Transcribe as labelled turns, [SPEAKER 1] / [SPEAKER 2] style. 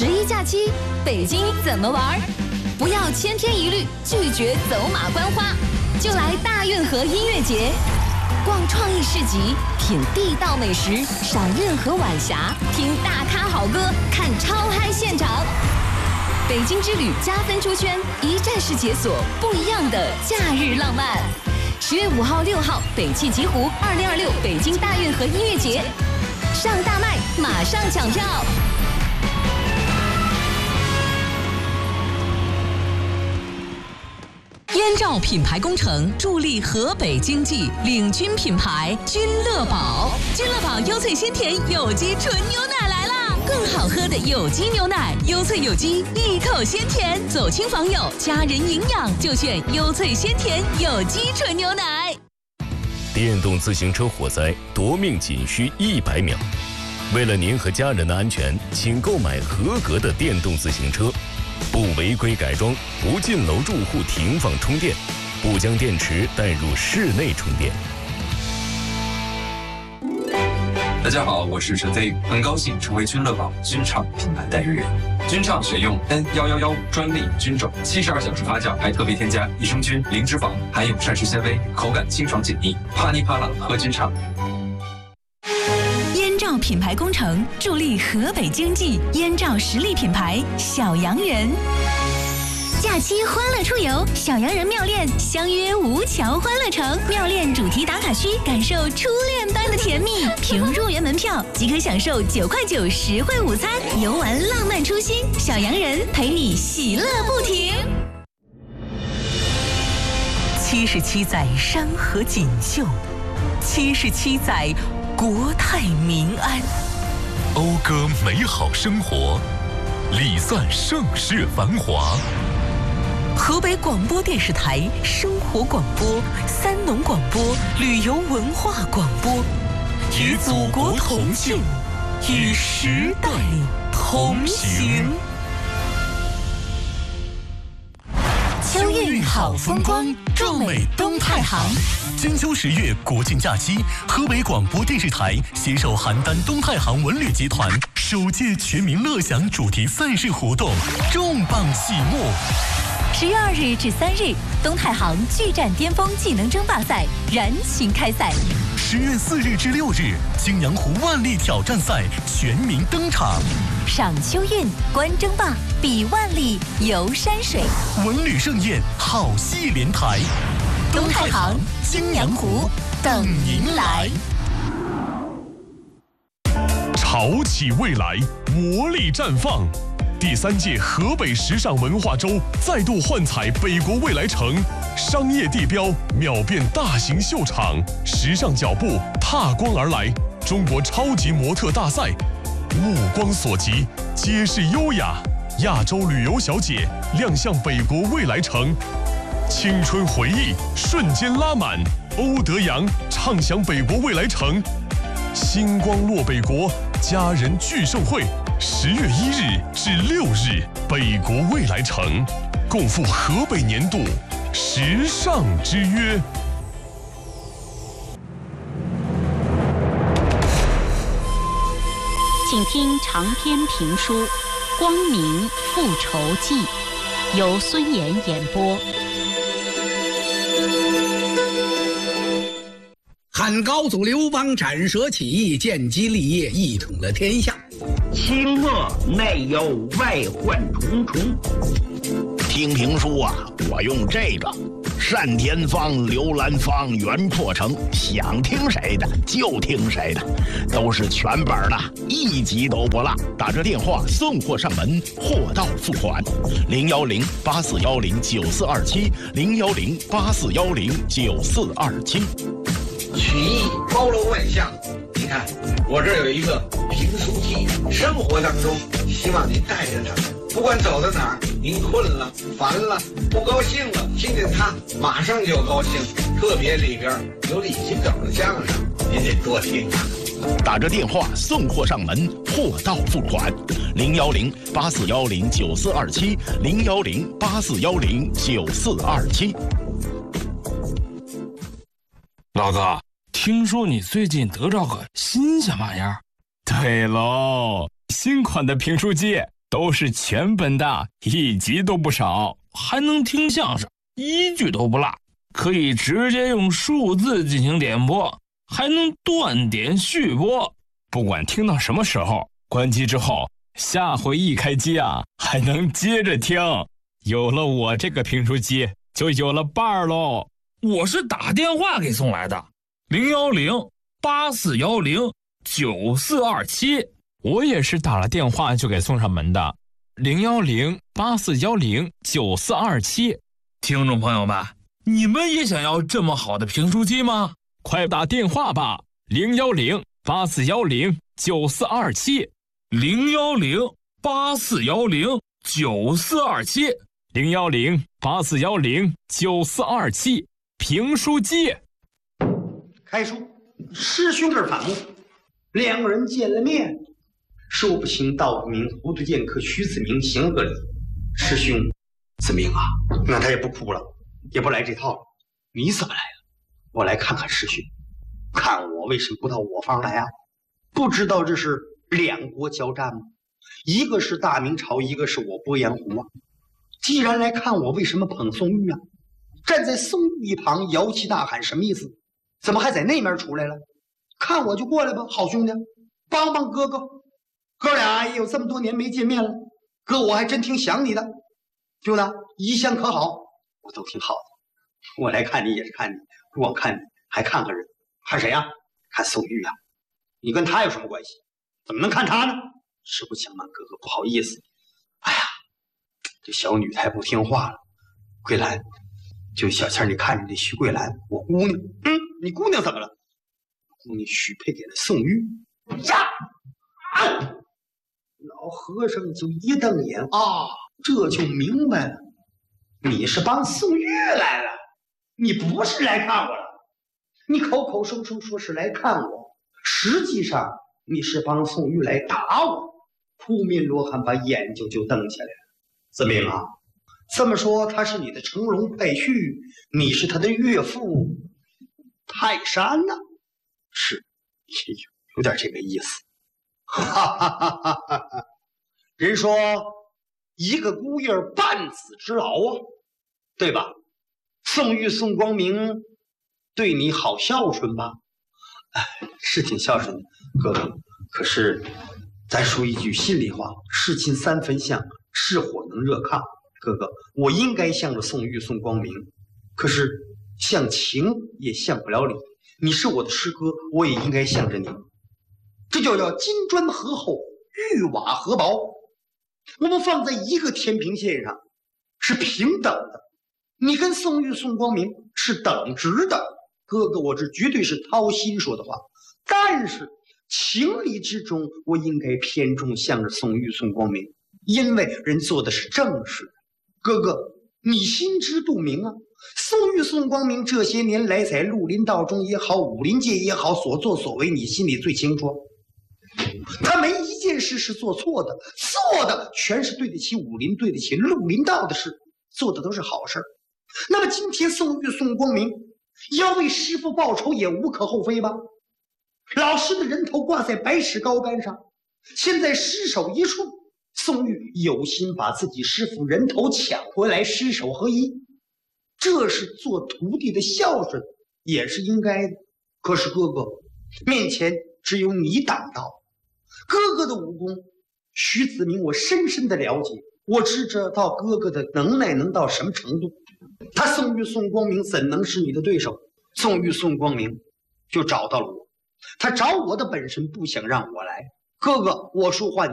[SPEAKER 1] 11假期，北京怎么玩？不要千篇一律，拒绝走马观花，就来大运河音乐节，逛创意市集，品地道美食，赏运河晚霞，听大咖好歌，看超嗨现场。北京之旅加分出圈，一站式解锁不一样的假日浪漫。10月5号、6号，北汽极狐2026北京大运河音乐节，上大麦，马上抢票。
[SPEAKER 2] 燕赵品牌工程助力河北经济，领军品牌君乐宝。君乐宝优萃鲜甜有机纯牛奶来啦！更好喝的有机牛奶，优萃有机，一口鲜甜，走亲访友，家人营养就选优萃鲜甜有机纯牛奶。
[SPEAKER 3] 电动自行车火灾夺命仅需100秒。为了您和家人的安全，请购买合格的电动自行车。不违规改装，不进楼住户停放充电，不将电池带入室内充电。
[SPEAKER 4] 大家好，我是陈飞，很高兴成为君乐宝君畅品牌代言人。君畅选用 N1115专利菌种，72小时发酵，还特别添加益生菌、零脂肪，含有膳食纤维，口感清爽解腻，啪哩啪啦喝君畅。
[SPEAKER 2] 燕赵品牌工程助力河北经济，燕赵实力品牌小洋人。
[SPEAKER 5] 假期欢乐出游，小洋人妙恋相约吴桥欢乐城，妙恋主题打卡区，感受初恋般的甜蜜。凭入园门票即可享受9块9实惠午餐，游玩浪漫初心，小洋人陪你喜乐不停。
[SPEAKER 2] 77载山河锦绣，77载国泰民安，
[SPEAKER 6] 讴歌美好生活，礼赞盛世繁华。
[SPEAKER 2] 河北广播电视台生活广播、三农广播、旅游文化广播，
[SPEAKER 6] 与祖国同庆，
[SPEAKER 2] 与时代同行。
[SPEAKER 5] 秋运好风光，壮美东太行。
[SPEAKER 6] 金秋10月国庆假期，河北广播电视台携手邯郸东太行文旅集团首届全民乐享主题赛事活动重磅启幕。
[SPEAKER 5] 10月2日至3日，东太行巨战巅峰技能争霸赛燃情开赛。
[SPEAKER 6] 10月4日至6日，泾阳湖万里挑战赛全民登场。
[SPEAKER 5] 赏秋运，观争霸，比万里，游山水，
[SPEAKER 6] 文旅盛宴，好戏连台。
[SPEAKER 5] 东太行、泾阳湖等您来。
[SPEAKER 7] 潮起未来，活力绽放。第3届河北时尚文化周再度幻彩北国未来城，商业地标秒变大型秀场，时尚脚步踏光而来。中国超级模特大赛，目光所及，皆是优雅。亚洲旅游小姐亮相北国未来城，青春回忆瞬间拉满。欧德阳畅享北国未来城，星光落北国，家人聚盛会。10月1日至6日，北国未来城共赴河北年度时尚之约。
[SPEAKER 8] 请听长篇评书《光明复仇记》，由孙岩演播。
[SPEAKER 9] 汉高祖刘邦斩蛇起义，建基立业，一统了天下。
[SPEAKER 10] 清末内忧外患重重。听评书啊，我用这个单田芳、刘兰芳、袁破城，想听谁的就听谁的，都是全本的，一集都不落。打这电话送货上门，货到付款。010-8410-9427，010-8410-9427。
[SPEAKER 11] 曲艺包罗万象，你看我这儿有一个评书机，生活当中希望您带着它，不管走到哪儿，您困了、烦了、不高兴了，听见它马上就高兴。特别里边有李金斗的相声，您得多听啊。
[SPEAKER 10] 打着电话送货上门，货到付款。010-8410-9427，010-8410-9427。
[SPEAKER 12] 老哥，听说你最近得着个新鲜玩意儿？
[SPEAKER 13] 对喽，新款的评书机
[SPEAKER 12] 都是全本的，1集都不少，还能听相声，1句都不落，可以直接用数字进行点播，还能断点续播，不管听到什么时候，关机之后，下回一开机啊，还能接着听。有了我这个评书机，就有了伴儿喽。我是打电话给送来的，010-8410-9427。我也是打了电话就给送上门的，010-8410-9427。听众朋友们，你们也想要这么好的评书机吗？快打电话吧，010-8410-9427。010-8410-9427。010-8410-9427。评书机。
[SPEAKER 13] 开书，师兄这儿反目，两个人见了面，说不清道不明，糊涂剑客徐子明行了个礼。师兄，子明啊，那他也不哭了，也不来这套了。你怎么来了？我来看看师兄，看我为什么不到我方来啊？不知道这是两国交战吗？一个是大明朝，一个是我鄱阳湖啊。既然来看我，为什么捧宋玉啊？站在宋玉一旁摇旗大喊，什么意思？怎么还在那面出来了？看我就过来吧，好兄弟，帮帮哥哥。哥俩也有这么多年没见面了，哥我还真挺想你的。兄弟，一向可好？我都挺好的。我来看你也是看你，不光看你，还看个人。看谁呀？看宋玉啊。你跟他有什么关系？怎么能看他呢？实不相瞒，哥哥不好意思。哎呀，这小女太不听话了。桂兰，就小倩，你看着这徐桂兰，我姑娘，你姑娘怎么了？姑娘许配给了宋玉。呀！老和尚就一瞪眼啊，这就明白了，你是帮宋玉来了，你不是来看我了。你口口声声说是来看我，实际上你是帮宋玉来打我。扑面罗汉把眼睛就瞪起来了。子明啊，这么说他是你的乘龙派婿，你是他的岳父泰山呢？是，有点这个意思。哈哈哈哈哈！人说一个孤叶半子之劳啊，对吧？宋玉宋光明对你好孝顺吧？是挺孝顺的，哥哥。可是咱说一句心里话，事亲三分相，是火能热炕。哥哥，我应该向着宋玉宋光明，可是向情也向不了理。你是我的师哥，我也应该向着你。这就叫金砖合厚，玉瓦合薄。我们放在一个天平线上是平等的，你跟宋玉宋光明是等值的。哥哥，我这绝对是掏心说的话，但是情理之中，我应该偏重向着宋玉宋光明，因为人做的是正事。哥哥，你心知肚明啊，宋玉宋光明这些年来在绿林道中也好，武林界也好，所作所为你心里最清楚。他没一件事是做错的，做的全是对得起武林，对得起绿林道的事，做的都是好事。那么今天宋玉宋光明要为师父报仇也无可厚非吧？老师的人头挂在百尺高杆上，现在失手一处，宋玉有心把自己师父人头抢回来，尸首合一，这是做徒弟的孝顺，也是应该的。可是哥哥面前只有你挡道，哥哥的武功，徐子明我深深的了解，我知道哥哥的能耐能到什么程度。他宋玉宋光明怎能是你的对手？宋玉宋光明就找到了我，他找我的本身不想让我来。哥哥，我说话你